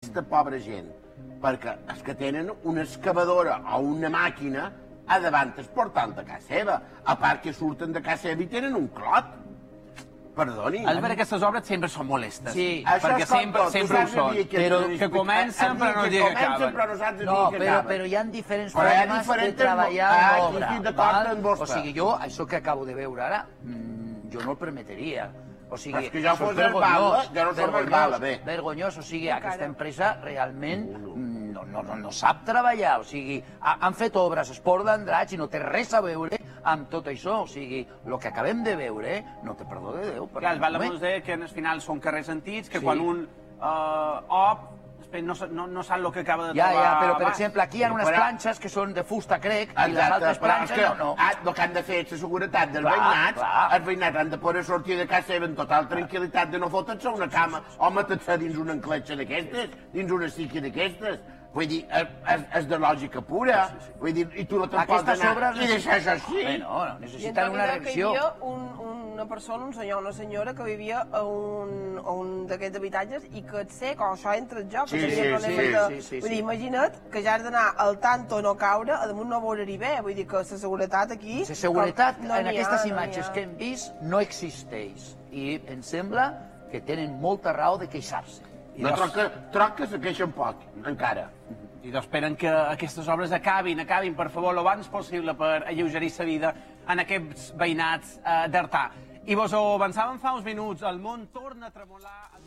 aquesta pobra gent, perquè els que tenen una excavadora o una màquina a davant es portant de casa seva, a part que surten de casa seva i tenen un clot. Perdoni. Albert, aquestes obres sempre són molestes. Sí. Perquè sempre ho són. Però que comencen però no diuen que acaben. No, però hi ha diferents formes de treballar l'obra. O sigui, jo, això que acabo de veure ara, jo no el permetria. O sigui, és que jo fos verbal, jo no soc verbal, bé. Vergonyós, o sigui, aquesta empresa realment no sap treballar, o sigui, han fet obres, esport d'Andratx, i no té res a veure amb tot això, o sigui, el que acabem de veure, no té perdó de Déu. Clar, el Val de Mosè, que al final són carrers antics, que quan un op, no sap el que acaba de trobar. Ja, però per exemple, aquí hi ha unes planxes que són de fusta, crec, i les altres planxes no. El que han de fer és la seguretat dels veïnats. Els veïnats han de poder sortir de casa seva amb total tranquil·litat de no fotre's una cama o metre-se dins una encletxa d'aquestes, dins una síquia d'aquestes. Vull dir, és de lògica pura. Vull dir, i tu no te'n pots anar i deixar això així. No, necessiten una revisió. Hi havia una persona, un senyor, una senyora, que vivia a un d'aquests habitatges i que et sé, com això entra el joc, que tenia problemes de... Vull dir, imagina't que ja has d'anar al tanto no caure, a damunt no veure-hi bé. Vull dir que la seguretat aquí... La seguretat en aquestes imatges que hem vist no existeix. I em sembla que tenen molta raó de queixar-se. No, troca se queixen poc, encara. I esperen que aquestes obres acabin, per favor, el abans possible per alleugerir la vida en aquests veïnats d'Artà. I vos ho avançàvem fa uns minuts, el món torna a tremolar...